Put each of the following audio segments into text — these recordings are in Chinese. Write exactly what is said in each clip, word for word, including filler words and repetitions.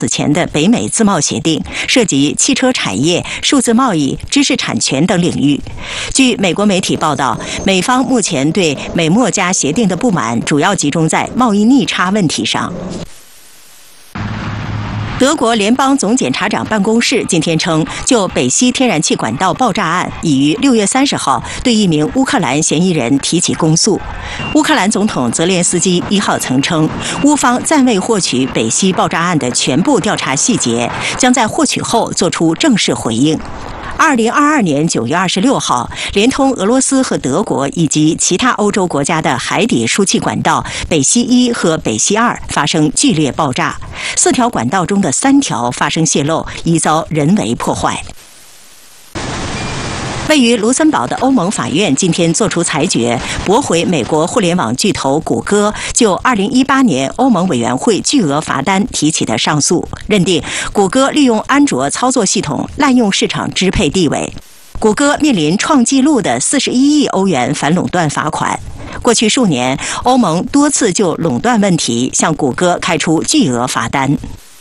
此前的北美自贸协定，涉及汽车产业、数字贸易、知识产权等领域。据美国媒体报道，美方目前对美墨加协定的不满主要集中在贸易逆差问题上。德国联邦总检察长办公室今天称，就北溪天然气管道爆炸案，已于六月三十号对一名乌克兰嫌疑人提起公诉。乌克兰总统泽连斯基一号曾称，乌方暂未获取北溪爆炸案的全部调查细节，将在获取后作出正式回应。二零二二年九月二十六号，连通俄罗斯和德国以及其他欧洲国家的海底输气管道北溪一和北溪二发生剧烈爆炸，四条管道中的三条发生泄漏，已遭人为破坏。位于卢森堡的欧盟法院今天作出裁决，驳回美国互联网巨头谷歌就二零一八年欧盟委员会巨额罚单提起的上诉，认定谷歌利用安卓操作系统滥用市场支配地位。谷歌面临创纪录的四十一亿欧元反垄断罚款。过去数年，欧盟多次就垄断问题向谷歌开出巨额罚单。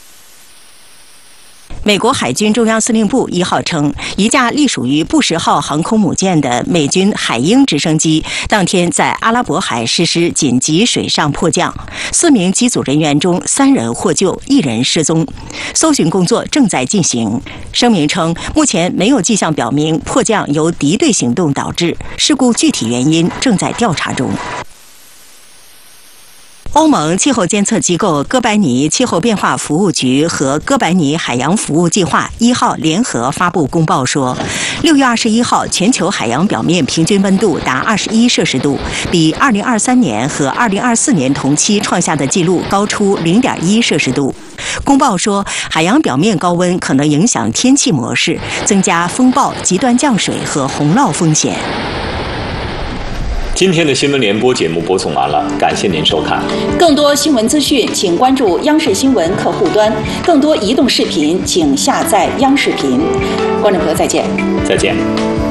美国海军中央司令部一号称，一架隶属于布什号航空母舰的美军海鹰直升机当天在阿拉伯海实施紧急水上迫降，四名机组人员中三人获救，一人失踪，搜寻工作正在进行。声明称，目前没有迹象表明迫降由敌对行动导致，事故具体原因正在调查中。欧盟气候监测机构哥白尼气候变化服务局和哥白尼海洋服务计划一号联合发布公报说，六月二十一号全球海洋表面平均温度达二十一摄氏度，比二零二三年和二零二四年同期创下的纪录高出零点一摄氏度。公报说，海洋表面高温可能影响天气模式，增加风暴、极端降水和洪涝风险。 今天的新闻联播节目播送完了，感谢您收看。 更多新闻资讯，请关注央视新闻客户端；更多移动视频，请下载央视频。观众朋友，再见。 再见。